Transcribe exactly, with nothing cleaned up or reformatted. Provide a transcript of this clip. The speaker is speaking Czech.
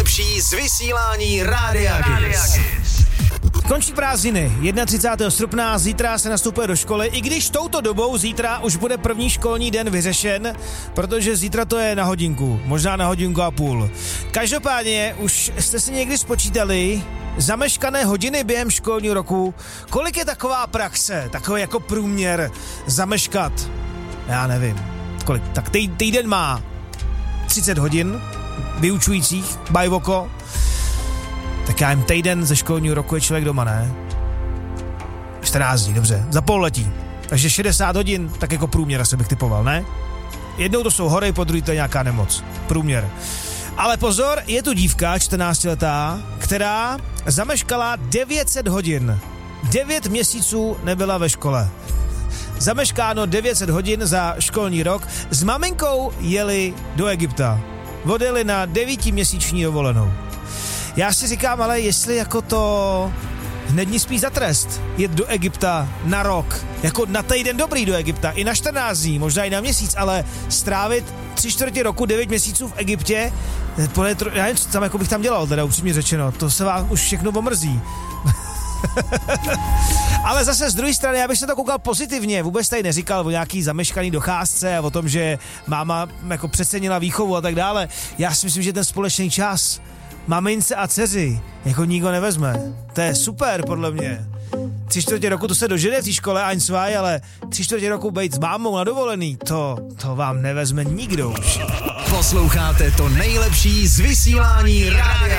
nejlepší z vysílání Rádia Kiss. Končí prázdniny, třicátého prvního srpna, zítra se nastupuje do školy, i když touto dobou zítra už bude první školní den vyřešen, protože zítra to je na hodinku, možná na hodinku a půl. Každopádně, už jste si někdy spočítali zameškané hodiny během školního roku? Kolik je taková praxe, takový jako průměr zameškat? Já nevím, kolik, tak tý, týden má třicet hodin vyučujících, bajvoko. Tak já jim týden ze školního roku je člověk doma, ne? čtrnáct dní, dobře, za pololetí. Takže šedesát hodin, tak jako průměr asi bych typoval, ne? Jednou to jsou hory, po druhý to je nějaká nemoc. Průměr. Ale pozor, je tu dívka, čtrnáctiletá, která zameškala devět set hodin. devět měsíců nebyla ve škole. Zameškáno devět set hodin za školní rok. S maminkou jeli do Egypta. Odjeli na devítiměsíční dovolenou. Já si říkám, ale jestli jako to není spíš za trest jet do Egypta na rok, jako na týden dobrý do Egypta, i na čtrnáct dní, možná i na měsíc, ale strávit tři čtvrtě roku, devět měsíců v Egyptě, já nevím, co tam jako bych tam dělal, teda upřímně řečeno, to se vám už všechno omrzí. Ale zase z druhé strany, já bych se to koukal pozitivně, vůbec tady neříkal o nějaký zameškaný docházce a o tom, že máma jako přecenila výchovu a tak dále. Já si myslím, že ten společný čas mamince a dceři jako nikdo nevezme. To je super, podle mě. Tři čtvrtě roku to se dožene v té škole ein, zwei, ale tři čtvrtě roku být s mámou na dovolený, to, to vám nevezme nikdo už. Posloucháte to nejlepší z vysílání Rádia